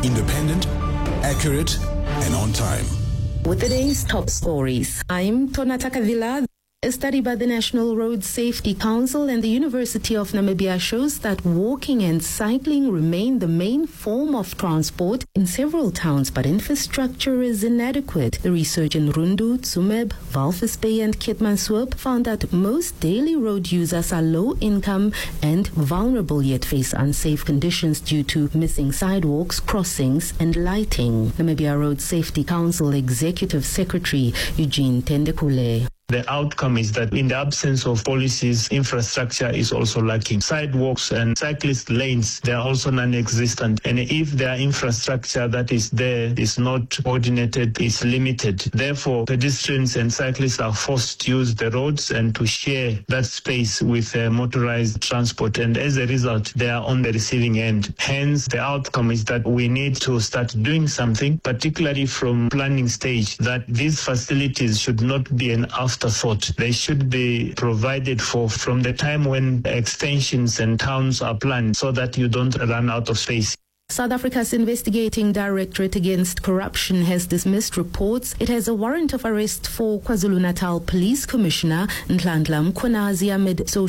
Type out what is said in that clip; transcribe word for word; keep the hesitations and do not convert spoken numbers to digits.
Independent, accurate, and on time. With today's top stories, I'm Tonata Kavila. A study by the National Road Safety Council and the University of Namibia shows that walking and cycling remain the main form of transport in several towns, but infrastructure is inadequate. The research in Rundu, Tsumeb, Walvis Bay and Keetmanshoop found that most daily road users are low income and vulnerable, yet face unsafe conditions due to missing sidewalks, crossings and lighting. Namibia Road Safety Council Executive Secretary Eugene Tendekule. The outcome is that in the absence of policies, infrastructure is also lacking. Sidewalks and cyclist lanes, they are also non-existent. And if their infrastructure that is there is not coordinated, is limited. Therefore, pedestrians and cyclists are forced to use the roads and to share that space with uh, motorized transport. And as a result, they are on the receiving end. Hence, the outcome is that we need to start doing something, particularly from planning stage, that these facilities should not be an afterthought. They should be provided for from the time when extensions and towns are planned so that you don't run out of space. South Africa's Investigating Directorate Against Corruption has dismissed reports it has a warrant of arrest for KwaZulu-Natal Police Commissioner Nhlanhla Mkhwanazi amid social